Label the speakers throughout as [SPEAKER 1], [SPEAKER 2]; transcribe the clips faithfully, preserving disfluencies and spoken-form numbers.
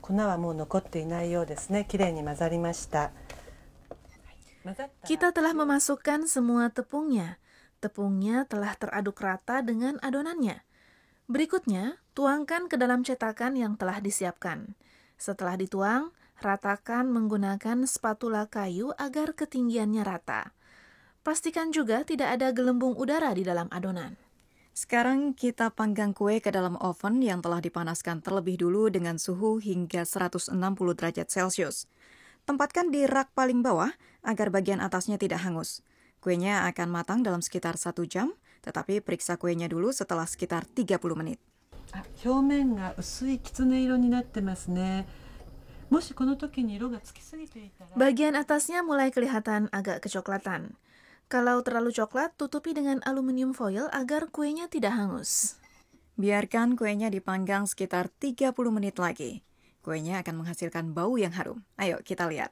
[SPEAKER 1] 粉はもう残っていないようですね。きれいに混ざりました。
[SPEAKER 2] Kita telah memasukkan semua tepungnya. Tepungnya telah teraduk rata dengan adonannya. Berikutnya, tuangkan ke dalam cetakan yang telah disiapkan. Setelah dituang, ratakan menggunakan spatula kayu agar ketinggiannya rata. Pastikan juga tidak ada gelembung udara di dalam adonan.
[SPEAKER 3] Sekarang kita panggang kue ke dalam oven yang telah dipanaskan terlebih dulu dengan suhu hingga seratus enam puluh derajat Celcius. Tempatkan di rak paling bawah agar bagian atasnya tidak hangus. Kuenya akan matang dalam sekitar satu jam, tetapi periksa kuenya dulu setelah sekitar tiga puluh menit.
[SPEAKER 1] 表面が薄いきつね色になってますね。もしこの時に色がつきすぎていたら
[SPEAKER 2] Bagian atasnya mulai kelihatan agak kecoklatan. Kalau terlalu coklat, tutupi dengan aluminium foil agar kuenya tidak hangus.
[SPEAKER 3] Biarkan kuenya dipanggang sekitar tiga puluh menit lagi. Kuenya akan menghasilkan bau yang harum. Ayo kita lihat.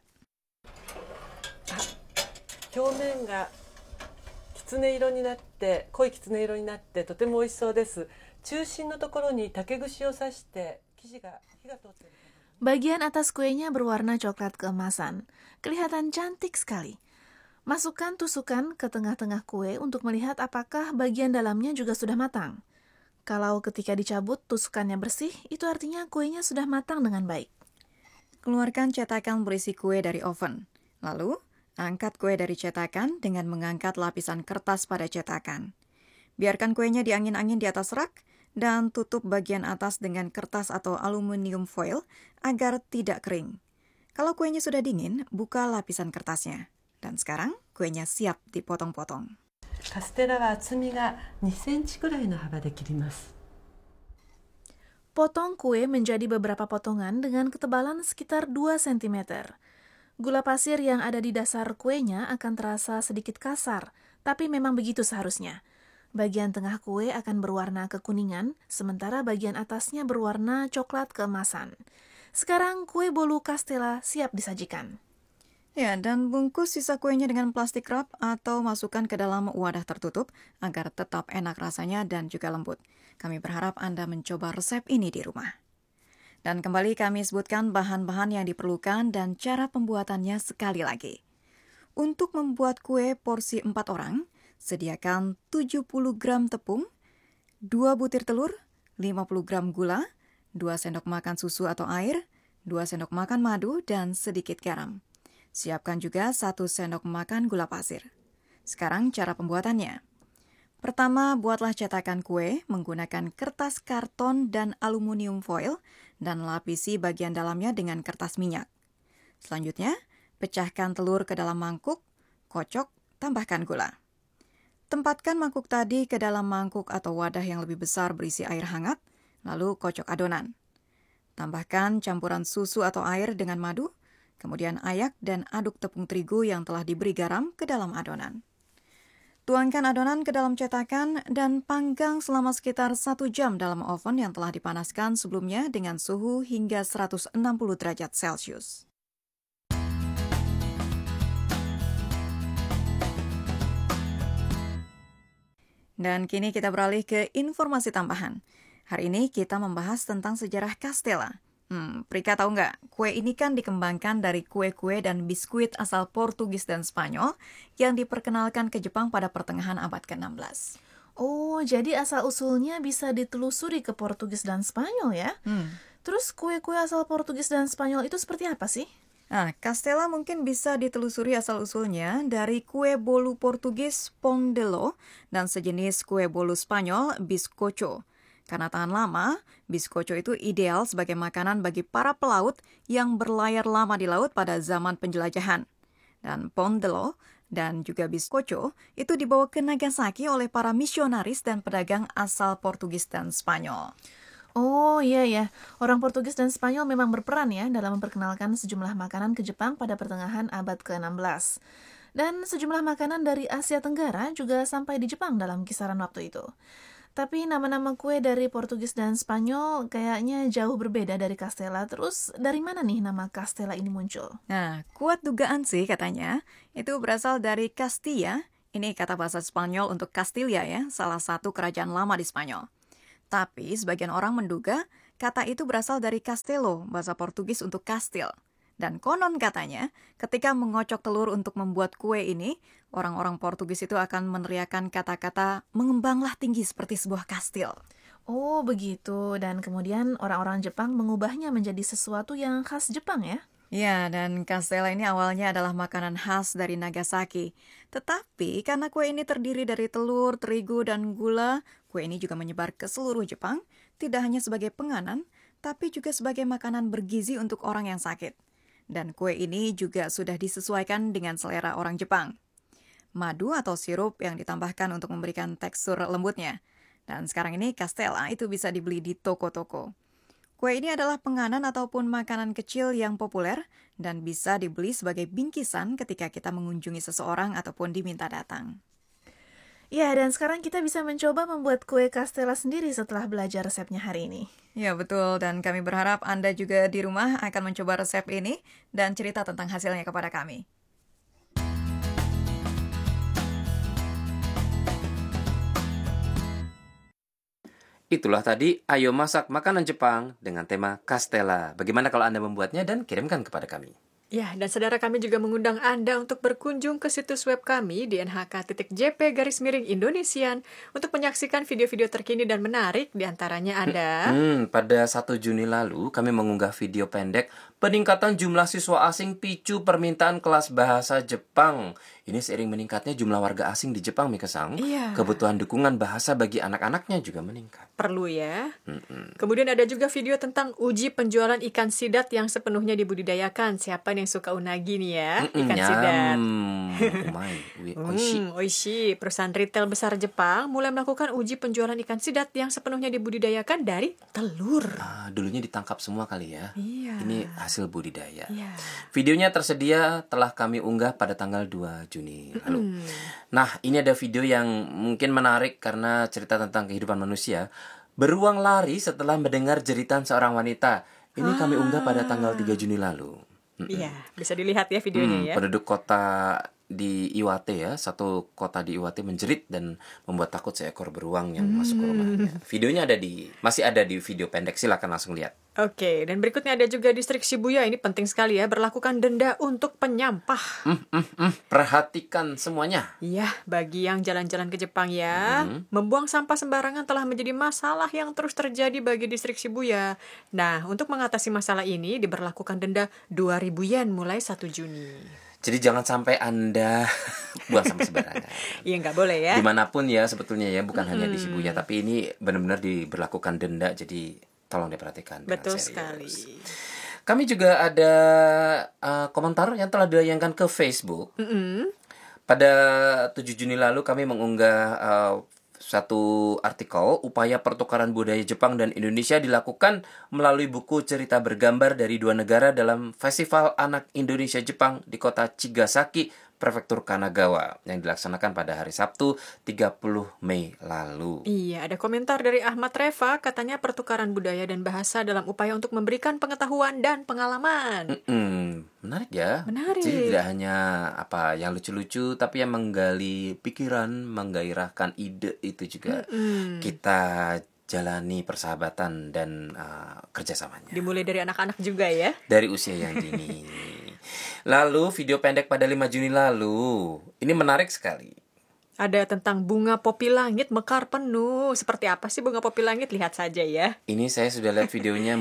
[SPEAKER 1] 表面がきつね色になって濃いきつね色になってとても美味しそうです。中心のところに竹串を刺して生地が火が通っている。
[SPEAKER 2] Bagian atas kuenya berwarna coklat keemasan. Kelihatan cantik sekali. Masukkan tusukan ke tengah-tengah kue untuk melihat apakah bagian dalamnya juga sudah matang. Kalau ketika dicabut tusukannya bersih, itu artinya kuenya sudah matang dengan baik.
[SPEAKER 3] Keluarkan cetakan berisi kue dari oven. Lalu, angkat kue dari cetakan dengan mengangkat lapisan kertas pada cetakan. Biarkan kuenya diangin-angin di atas rak dan tutup bagian atas dengan kertas atau aluminium foil agar tidak kering. Kalau kuenya sudah dingin, buka lapisan kertasnya. Dan sekarang kuenya siap dipotong-potong.
[SPEAKER 1] カステラは厚みがにセンチくらいの幅で切ります。
[SPEAKER 2] Potong kue menjadi beberapa potongan dengan ketebalan sekitar dua sentimeter. Gula pasir yang ada di dasar kuenya akan terasa sedikit kasar, tapi memang begitu seharusnya. Bagian tengah kue akan berwarna kekuningan, sementara bagian atasnya berwarna coklat keemasan. Sekarang kue bolu kastela siap disajikan.
[SPEAKER 3] Ya, dan bungkus sisa kuenya dengan plastik wrap atau masukkan ke dalam wadah tertutup agar tetap enak rasanya dan juga lembut. Kami berharap Anda mencoba resep ini di rumah. Dan kembali kami sebutkan bahan-bahan yang diperlukan dan cara pembuatannya sekali lagi. Untuk membuat kue porsi empat orang, sediakan tujuh puluh gram tepung, dua butir telur, lima puluh gram gula, dua sendok makan susu atau air, dua sendok makan madu, dan sedikit garam. Siapkan juga satu sendok makan gula pasir. Sekarang cara pembuatannya. Pertama, buatlah cetakan kue menggunakan kertas karton dan aluminium foil dan lapisi bagian dalamnya dengan kertas minyak. Selanjutnya, pecahkan telur ke dalam mangkuk, kocok, tambahkan gula. Tempatkan mangkuk tadi ke dalam mangkuk atau wadah yang lebih besar berisi air hangat, lalu kocok adonan. Tambahkan campuran susu atau air dengan madu, kemudian ayak dan aduk tepung terigu yang telah diberi garam ke dalam adonan. Tuangkan adonan ke dalam cetakan dan panggang selama sekitar satu jam dalam oven yang telah dipanaskan sebelumnya dengan suhu hingga seratus enam puluh derajat Celcius. Dan kini kita beralih ke informasi tambahan. Hari ini kita membahas tentang sejarah kastela. Hmm, Prika tahu nggak? Kue ini kan dikembangkan dari kue-kue dan biskuit asal Portugis dan Spanyol yang diperkenalkan ke Jepang pada pertengahan abad ke enam belas.
[SPEAKER 2] Oh, jadi asal-usulnya bisa ditelusuri ke Portugis dan Spanyol ya?
[SPEAKER 3] Hmm.
[SPEAKER 2] Terus kue-kue asal Portugis dan Spanyol itu seperti apa sih?
[SPEAKER 3] Nah, kastela mungkin bisa ditelusuri asal-usulnya dari kue bolu Portugis pão de ló dan sejenis kue bolu Spanyol bizcocho. Karena tahan lama, bizcocho itu ideal sebagai makanan bagi para pelaut yang berlayar lama di laut pada zaman penjelajahan. Dan pão de ló dan juga bizcocho itu dibawa ke Nagasaki oleh para misionaris dan pedagang asal Portugis dan Spanyol.
[SPEAKER 2] Oh iya ya, orang Portugis dan Spanyol memang berperan ya dalam memperkenalkan sejumlah makanan ke Jepang pada pertengahan abad ke enam belas. Dan sejumlah makanan dari Asia Tenggara juga sampai di Jepang dalam kisaran waktu itu. Tapi nama-nama kue dari Portugis dan Spanyol kayaknya jauh berbeda dari kastela. Terus dari mana nih nama kastela ini muncul?
[SPEAKER 3] Nah, kuat dugaan sih katanya, itu berasal dari Castilla. Ini kata bahasa Spanyol untuk Castilla ya, salah satu kerajaan lama di Spanyol. Tapi sebagian orang menduga kata itu berasal dari castello, bahasa Portugis untuk kastil. Dan konon katanya, ketika mengocok telur untuk membuat kue ini, orang-orang Portugis itu akan meneriakkan kata-kata mengembanglah tinggi seperti sebuah kastil.
[SPEAKER 2] Oh, begitu. Dan kemudian orang-orang Jepang mengubahnya menjadi sesuatu yang khas Jepang ya?
[SPEAKER 3] Ya, dan castella ini awalnya adalah makanan khas dari Nagasaki. Tetapi karena kue ini terdiri dari telur, terigu, dan gula, kue ini juga menyebar ke seluruh Jepang, tidak hanya sebagai penganan, tapi juga sebagai makanan bergizi untuk orang yang sakit. Dan kue ini juga sudah disesuaikan dengan selera orang Jepang. Madu atau sirup yang ditambahkan untuk memberikan tekstur lembutnya. Dan sekarang ini castella itu bisa dibeli di toko-toko. Kue ini adalah penganan ataupun makanan kecil yang populer dan bisa dibeli sebagai bingkisan ketika kita mengunjungi seseorang ataupun diminta datang.
[SPEAKER 2] Ya, dan sekarang kita bisa mencoba membuat kue castella sendiri setelah belajar resepnya hari ini.
[SPEAKER 3] Ya, betul. Dan kami berharap Anda juga di rumah akan mencoba resep ini dan cerita tentang hasilnya kepada kami.
[SPEAKER 4] Itulah tadi Ayo Masak Makanan Jepang dengan tema Castella. Bagaimana kalau Anda membuatnya dan kirimkan kepada kami?
[SPEAKER 5] Ya, dan saudara kami juga mengundang Anda untuk berkunjung ke situs web kami di n h k titik j p garis miring Indonesian untuk menyaksikan video-video terkini dan menarik. Di antaranya ada...
[SPEAKER 4] Hmm, pada satu Juni lalu kami mengunggah video pendek peningkatan jumlah siswa asing picu permintaan kelas bahasa Jepang. Ini seiring meningkatnya jumlah warga asing di Jepang, Mika-san.
[SPEAKER 5] Iya.
[SPEAKER 4] Kebutuhan dukungan bahasa bagi anak-anaknya juga meningkat.
[SPEAKER 5] Perlu ya.
[SPEAKER 4] Mm-mm.
[SPEAKER 5] Kemudian ada juga video tentang uji penjualan ikan sidat yang sepenuhnya dibudidayakan. Siapa yang suka unagi nih ya? Ikan
[SPEAKER 4] Mm-mm,
[SPEAKER 5] sidat.
[SPEAKER 4] nyam. Umai, ui- oishi.
[SPEAKER 5] Hmm, oishi. Perusahaan retail besar Jepang mulai melakukan uji penjualan ikan sidat yang sepenuhnya dibudidayakan dari telur.
[SPEAKER 4] Ah, dulunya ditangkap semua kali ya.
[SPEAKER 5] Iya.
[SPEAKER 4] Ini hasil budidaya.
[SPEAKER 5] Iya.
[SPEAKER 4] Videonya tersedia telah kami unggah pada tanggal dua Juni lalu. Nah, ini ada video yang mungkin menarik karena cerita tentang kehidupan manusia. Beruang lari setelah mendengar jeritan seorang wanita. Ini kami unggah pada tanggal tiga Juni lalu. Mm-mm.
[SPEAKER 5] Iya, bisa dilihat ya videonya
[SPEAKER 4] Hmm,
[SPEAKER 5] ya.
[SPEAKER 4] penduduk kota di Iwate ya, satu kota di Iwate menjerit dan membuat takut seekor beruang yang masuk ke rumahnya. Videonya ada di masih ada di video pendek, silakan langsung lihat.
[SPEAKER 5] Oke, dan berikutnya ada juga distrik Shibuya. Ini penting sekali ya, berlakukan denda untuk penyampah.
[SPEAKER 4] Hmm, hmm, hmm, perhatikan semuanya.
[SPEAKER 5] Iya, bagi yang jalan-jalan ke Jepang ya, membuang sampah sembarangan telah menjadi masalah yang terus terjadi bagi distrik Shibuya. Nah, untuk mengatasi masalah ini diberlakukan denda dua ribu yen mulai satu Juni.
[SPEAKER 4] Jadi jangan sampai Anda buang sampah sembarangan.
[SPEAKER 5] Iya, nggak boleh ya.
[SPEAKER 4] Dimanapun ya sebetulnya ya, bukan hanya di Shibuya, tapi ini benar-benar diberlakukan denda, jadi tolong diperhatikan dengan
[SPEAKER 5] Betul
[SPEAKER 4] serius.
[SPEAKER 5] sekali.
[SPEAKER 4] Kami juga ada uh, komentar yang telah dilayangkan ke Facebook.
[SPEAKER 5] Mm-mm.
[SPEAKER 4] Pada tujuh Juni lalu kami mengunggah uh, satu artikel upaya pertukaran budaya Jepang dan Indonesia dilakukan melalui buku cerita bergambar dari dua negara dalam Festival Anak Indonesia Jepang di kota Chigasaki, Prefektur Kanagawa yang dilaksanakan pada hari Sabtu tiga puluh Mei lalu.
[SPEAKER 5] Iya, ada komentar dari Ahmad Reva, katanya pertukaran budaya dan bahasa dalam upaya untuk memberikan pengetahuan dan pengalaman.
[SPEAKER 4] Mm-mm, menarik ya.
[SPEAKER 5] Menarik.
[SPEAKER 4] Jadi tidak hanya apa yang lucu-lucu, tapi yang menggali pikiran, menggairahkan ide itu juga
[SPEAKER 5] Mm-mm.
[SPEAKER 4] kita jalani persahabatan dan uh, kerjasamanya.
[SPEAKER 5] Dimulai dari anak-anak juga ya.
[SPEAKER 4] Dari usia yang dini. Lalu video pendek pada lima Juni lalu, ini menarik sekali.
[SPEAKER 5] Ada tentang bunga popi langit mekar penuh. Seperti apa sih bunga popi langit? Lihat saja ya.
[SPEAKER 4] Ini saya sudah lihat videonya,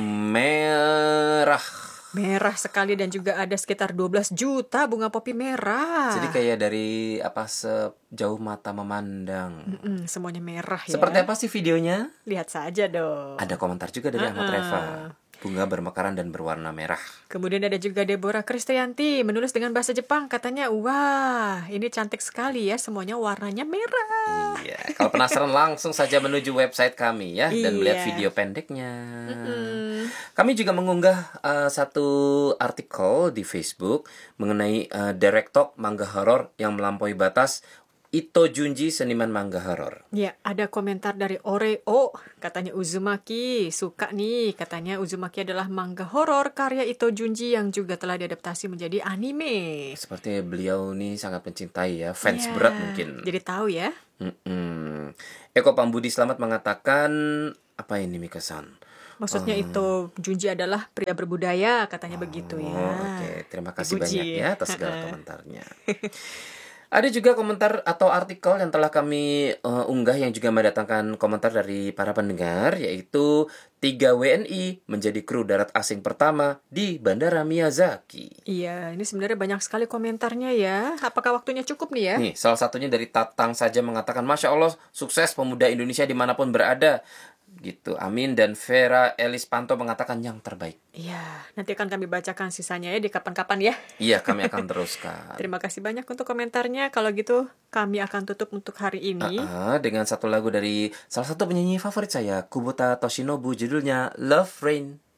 [SPEAKER 4] merah.
[SPEAKER 5] Merah sekali dan juga ada sekitar dua belas juta bunga popi merah.
[SPEAKER 4] Jadi kayak dari apa sejauh mata memandang.
[SPEAKER 5] Mm-mm, semuanya merah ya.
[SPEAKER 4] Seperti apa sih videonya?
[SPEAKER 5] Lihat saja dong.
[SPEAKER 4] Ada komentar juga dari Ahmad
[SPEAKER 5] Uh-uh.
[SPEAKER 4] Reva. Bunga bermekaran dan berwarna merah.
[SPEAKER 5] Kemudian ada juga Deborah Kristianti menulis dengan bahasa Jepang, katanya, wah ini cantik sekali ya, semuanya warnanya merah.
[SPEAKER 4] Iya, kalau penasaran langsung saja menuju website kami ya dan
[SPEAKER 5] Iya.
[SPEAKER 4] melihat video pendeknya.
[SPEAKER 5] Mm.
[SPEAKER 4] Kami juga mengunggah uh, satu artikel di Facebook mengenai uh, Direct Talk manga horor yang melampaui batas. Ito Junji, seniman manga horor.
[SPEAKER 5] Ya, ada komentar dari Oreo, katanya Uzumaki, suka nih, katanya Uzumaki adalah manga horor karya Ito Junji yang juga telah diadaptasi menjadi anime.
[SPEAKER 4] Seperti beliau nih sangat mencintai ya, fans
[SPEAKER 5] Ya,
[SPEAKER 4] berat mungkin.
[SPEAKER 5] Jadi tahu ya.
[SPEAKER 4] Mm-mm. Eko Pambudi Slamet mengatakan, apa ini Mika-san?
[SPEAKER 5] Maksudnya itu Junji adalah pria berbudaya, katanya begitu ya.
[SPEAKER 4] Oh, oke, terima kasih
[SPEAKER 5] Dipuji.
[SPEAKER 4] banyak ya atas segala komentarnya. Ada juga komentar atau artikel yang telah kami uh, unggah yang juga mendatangkan komentar dari para pendengar, yaitu tiga W N I menjadi kru darat asing pertama di Bandara Miyazaki.
[SPEAKER 5] Iya, ini sebenarnya banyak sekali komentarnya ya. Apakah waktunya cukup nih ya?
[SPEAKER 4] Nih, salah satunya dari Tatang saja mengatakan, Masya Allah, sukses pemuda Indonesia dimanapun berada. Gitu, amin. Dan Vera Elis Panto mengatakan yang terbaik.
[SPEAKER 5] Iya, nanti akan kami bacakan sisanya ya di kapan-kapan ya.
[SPEAKER 4] Iya, kami akan teruskan.
[SPEAKER 5] Terima kasih banyak untuk komentarnya. Kalau gitu, kami akan tutup untuk hari ini.
[SPEAKER 4] Uh-uh, dengan satu lagu dari salah satu penyanyi favorit saya, Kubota Toshinobu, judulnya Love Rain.